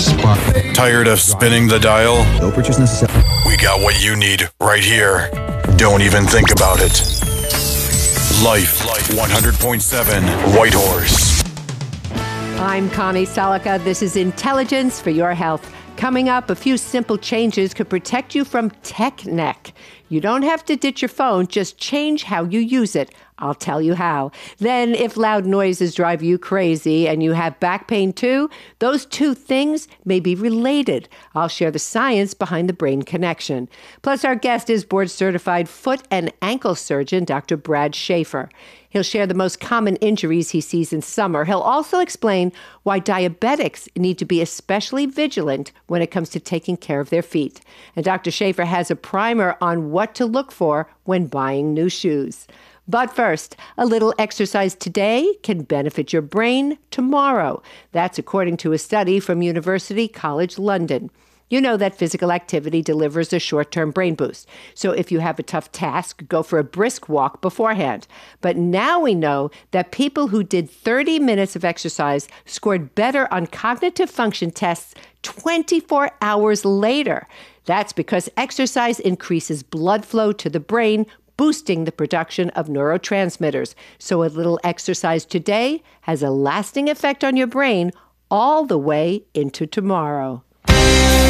Tired of spinning the dial? No purchase necessary. We got what you need right here. Don't even think about it. Life 100.7 Whitehorse. I'm Connie Salica. This is Intelligence for Your Health. Coming up, a few simple changes could protect you from tech neck. You don't have to ditch your phone, just change how you use it. I'll tell you how. Then, if loud noises drive you crazy and you have back pain too, those two things may be related. I'll share the science behind the brain connection. Plus, our guest is board-certified foot and ankle surgeon, Dr. Brad Schaefer. He'll share the most common injuries he sees in summer. He'll also explain why diabetics need to be especially vigilant when it comes to taking care of their feet. And Dr. Schaefer has a primer on what to look for when buying new shoes. But first, a little exercise today can benefit your brain tomorrow. That's according to a study from University College London. You know that physical activity delivers a short-term brain boost. So if you have a tough task, go for a brisk walk beforehand. But now we know that people who did 30 minutes of exercise scored better on cognitive function tests 24 hours later. That's because exercise increases blood flow to the brain, boosting the production of neurotransmitters. So a little exercise today has a lasting effect on your brain all the way into tomorrow.